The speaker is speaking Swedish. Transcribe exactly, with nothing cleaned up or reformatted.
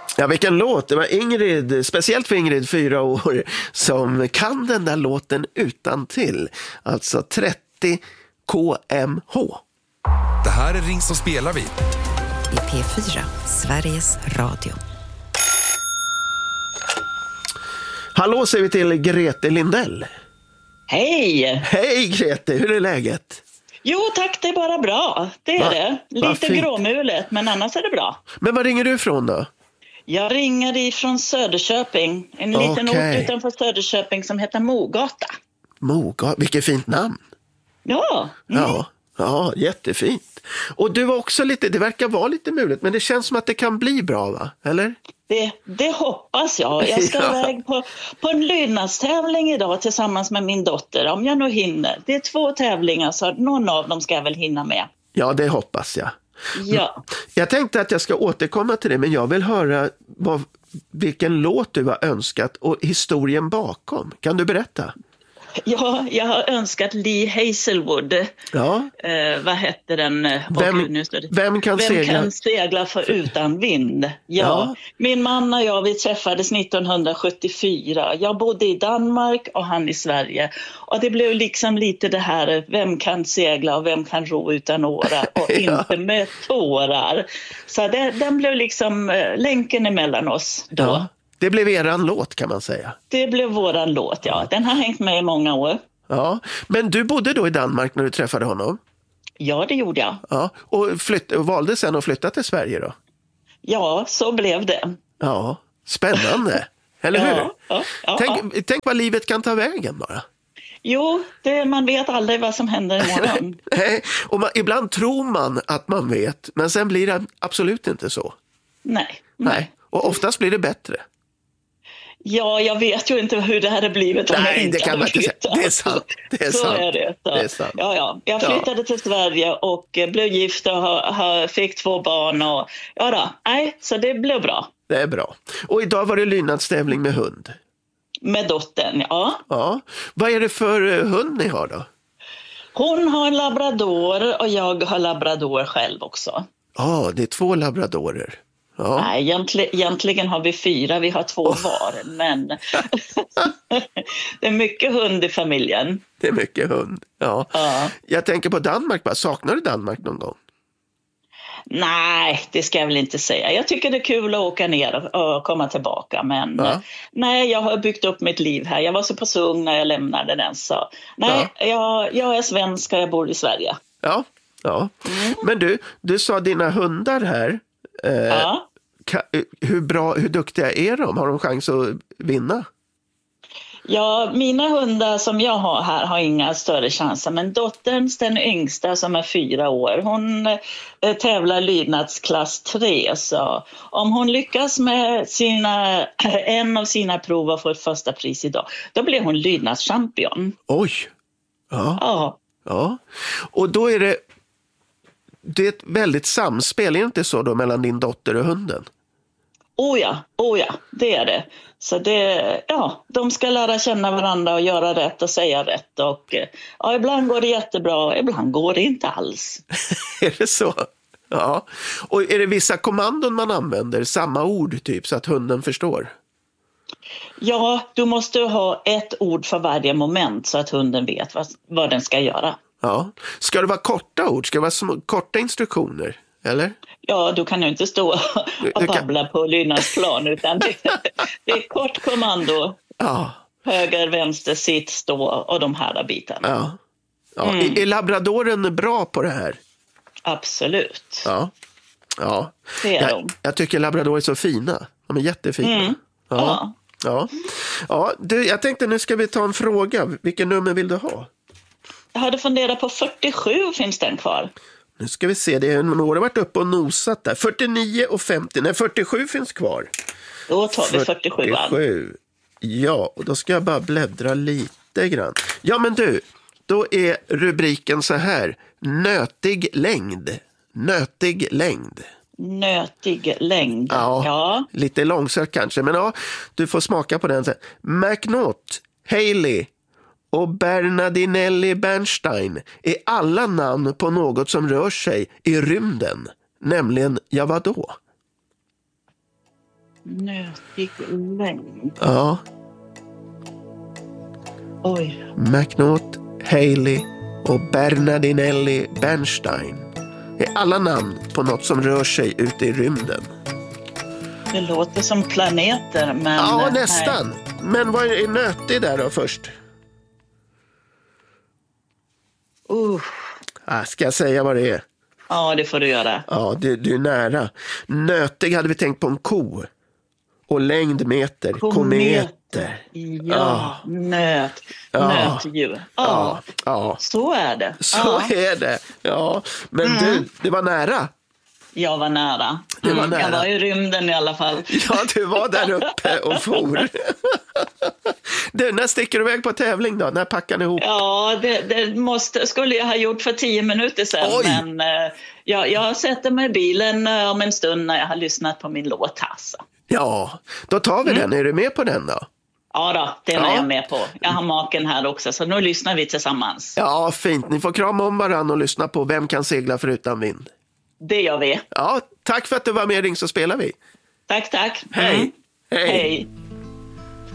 Ja, vilken låt. Det var Ingrid, speciellt för Ingrid, fyra år, som kan den där låten utan till. Alltså trettio kilometer. Det här är Ring så spelar vi. I P fyra, Sveriges Radio. Hallå säger vi till Grete Lindell. Hej! Hej Grete, hur är läget? Jo tack, det är bara bra. Det är Va? det. Lite gråmulet, men annars är det bra. Men var ringer du ifrån då? Jag ringer ifrån Söderköping. En liten Okej. ort utanför Söderköping som heter Mogata. Mogata, vilket fint namn. Ja. Mm. Ja, ja, jättefint. Och du var också lite, det verkar vara lite muligt, men det känns som att det kan bli bra, va? Eller? Det, det hoppas jag. Jag ska Ja. iväg på, på en lydnadstävling idag tillsammans med min dotter. Om jag nu hinner. Det är två tävlingar så någon av dem ska jag väl hinna med. Ja, det hoppas jag. Ja. Jag tänkte att jag ska återkomma till det, men jag vill höra vad, vilken låt du har önskat och historien bakom. Kan du berätta? Ja, jag har önskat Lee Hazelwood. Ja. Eh, vad hette den? Åh, Vem, Gud, nu står det. vem kan Vem segla? kan segla för utan vind? Ja. Ja. Min man och jag, vi träffades nittonhundrasjuttiofyra. Jag bodde i Danmark och han i Sverige. Och det blev liksom lite det här, vem kan segla och vem kan ro utan årar och Ja. inte med tårar. Så det, den blev liksom eh, länken emellan oss då. Ja. Det blev eran låt kan man säga. Det blev våran låt, ja. Den har hängt med i många år. Ja. Men du bodde då i Danmark när du träffade honom? Ja, det gjorde jag. Ja. Och, flytt, och valde sen att flytta till Sverige då? Ja, så blev det. Ja, spännande. Eller Ja, hur? ja, ja, tänk, ja. tänk vad livet kan ta vägen bara. Jo, det, man vet aldrig vad som händer imorgon. Nej, och man, ibland tror man att man vet, men sen blir det absolut inte så. Nej, Nej. nej. Och oftast blir det bättre. Ja, jag vet ju inte hur det hade blivit om Nej, jag inte det kan man hade inte säga. flyttat. Det är sant. Det är så sant. är det. Så. Det är sant. Ja, ja. Jag flyttade till Sverige och blev gift och har, har, fick två barn. Och, ja då. Nej, så det blev bra. Det är bra. Och idag var det lydnadstävling med hund. Med dottern, ja. Ja. Vad är det för eh, hund ni har då? Hon har en labrador och jag har labrador själv också. Ja, det är två labradorer. Ja. Nej, egentligen, egentligen har vi fyra, vi har två var, men det är mycket hund i familjen. Det är mycket hund. Ja. Ja. Jag tänker på Danmark bara. Saknar du Danmark någon gång? Nej, det ska jag väl inte säga. Jag tycker det är kul att åka ner och komma tillbaka, men Ja. nej, jag har byggt upp mitt liv här. Jag var så pass ung när jag lämnade den, så nej, Ja. jag, jag är svensk och jag bor i Sverige. Ja. Ja. Mm. Men du, du sa dina hundar här. Eh, Ja. ka, hur bra, hur duktiga är de? Har de chans att vinna? Ja, mina hundar som jag har här har inga större chanser, men dotterns, den yngsta som är fyra år, hon eh, tävlar lydnadsklass tre, så om hon lyckas med sina, en av sina prov och får ett första pris idag, då blir hon lydnadschampion. Oj! Ja. Ja, Ja. Och då är det, det är ett väldigt samspel, är det inte så då, mellan din dotter och hunden? oh ja, oh ja, det är det. Så det, ja, de ska lära känna varandra och göra rätt och säga rätt. Och ja, ibland går det jättebra, ibland går det inte alls. Är det så? Ja. Och är det vissa kommandon man använder, samma ord typ, så att hunden förstår? Ja, du måste ha ett ord för varje moment så att hunden vet vad, vad den ska göra. Ja. Ska det vara korta ord? Ska det vara små, korta instruktioner? Eller? Ja, du kan ju inte stå och Du kan- babbla på lydnadsplan, utan det, det är kort kommando. Ja. Höger, vänster, sitt, stå och de här bitarna. Ja. Ja. Mm. Är, är labradoren bra på det här? Absolut. Ja. Ja. Det är Jag, de. jag tycker labradorer är så fina. De är jättefina. Mm. Ja. Ja. Ja. Ja. Du, jag tänkte nu ska vi ta en fråga. Vilken nummer vill du ha? Jag hade funderat på fyrtiosju, finns den kvar? Nu ska vi se, det är några varit uppe och nosat där. fyrtionio och femtio, nej fyrtiosju finns kvar. Då tar vi fyrtiosju. fyrtiosju. Ja, och då ska jag bara bläddra lite grann. Ja men du, då är rubriken så här. Nötig längd. Nötig längd. Nötig längd. Ja, Ja. lite långsamt kanske, men ja, du får smaka på den sen. McNaught, Haley och Bernardinelli Bernstein är alla namn på något som rör sig i rymden. Nämligen, ja vadå? Nötig längd. Ja. Oj. McNaught, Haley och Bernardinelli Bernstein är alla namn på något som rör sig ute i rymden. Det låter som planeter, men... Ja, nej. nästan. Men vad är nötig där då först? Uh. Ah, ska jag säga vad det är? Ja, det får du göra. Ja, du, du är nära. Nötig hade vi tänkt på en ko. Och längdmeter, kometer. Ja, Ja. nöt. Ja. Nötdjur. Ja, Ja, ja. så är det. Så Ja. är det. Ja, men Mm. du, det var nära. Jag var nära. Det var Mm, nära. Jag var i rymden i alla fall. Ja, du var där uppe och for. Du, när sticker du iväg på tävling då? När packar ni ihop? Ja, det, det måste, skulle jag ha gjort för tio minuter sedan. Oj. Men eh, jag, jag sätter mig i bilen eh, om en stund när jag har lyssnat på min låt. Alltså. Ja, då tar vi den. Är du med på den då? Ja då, det är Ja. jag med på. Jag har maken här också, så nu lyssnar vi tillsammans. Ja, fint. Ni får krama om varann och lyssna på Vem kan segla förutan vind? Det gör vi. Ja, tack för att du var med, Ring så spelar vi. Tack, tack. Hej. Mm. Hej. Hej.